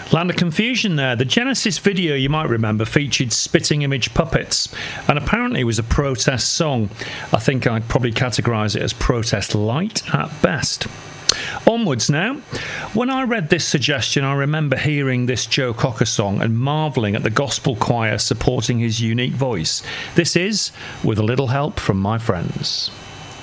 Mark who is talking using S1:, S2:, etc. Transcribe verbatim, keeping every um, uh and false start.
S1: Land of confusion there. The Genesis video, you might remember, featured spitting image puppets and apparently was a protest song. I think I'd probably categorise it as protest light at best. Onwards now. When I read this suggestion, I remember hearing this Joe Cocker song and marvelling at the gospel choir supporting his unique voice. This is With a Little Help from My Friends.